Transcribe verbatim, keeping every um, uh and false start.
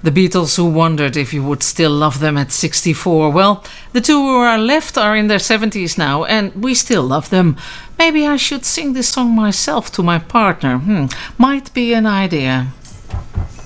The Beatles, who wondered if you would still love them at sixty-four. Well, the two who are left are in their seventies now, and we still love them. Maybe I should sing this song myself to my partner. Hmm, might be an idea.